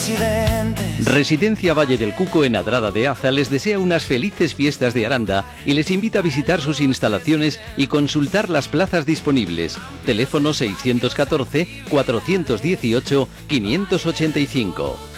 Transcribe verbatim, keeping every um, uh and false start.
accidentes. Residencia Valle del Cuco en Adrada de Aza les desea unas felices fiestas de Aranda y les invita a visitar sus instalaciones y consultar las plazas disponibles. Teléfono seiscientos catorce, cuatrocientos dieciocho, quinientos ochenta y cinco.